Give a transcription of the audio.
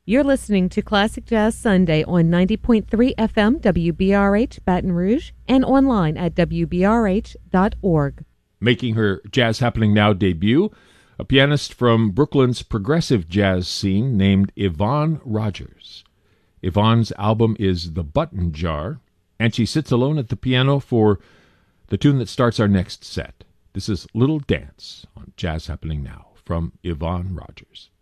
You're listening to Classic Jazz Sunday on 90.3 FM WBRH Baton Rouge and online at WBRH.org. Making her Jazz Happening Now debut, a pianist from Brooklyn's progressive jazz scene named Yvonne Rogers. Yvonne's album is The Button Jar, and she sits alone at the piano for the tune that starts our next set. This is Little Dance on Jazz Happening Now from Yvonne Rogers.